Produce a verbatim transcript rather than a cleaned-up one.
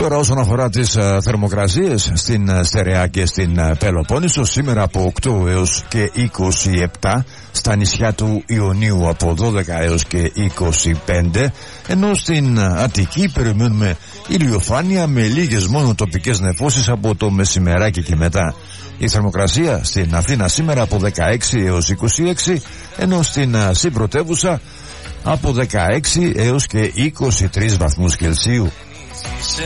Τώρα όσον αφορά τις uh, θερμοκρασίες στην uh, Στερεά και στην uh, Πελοπόννησο, σήμερα από οκτώ έως και είκοσι επτά, στα νησιά του Ιωνίου από δώδεκα έως και είκοσι πέντε, ενώ στην uh, Αττική περιμένουμε ηλιοφάνεια με λίγες μόνο τοπικές νεφώσεις από το μεσημεράκι και μετά. Η θερμοκρασία στην Αθήνα σήμερα από δεκαέξι έως είκοσι έξι, ενώ στην uh, συμπρωτεύουσα από δεκαέξι έως και είκοσι τρεις βαθμούς Κελσίου.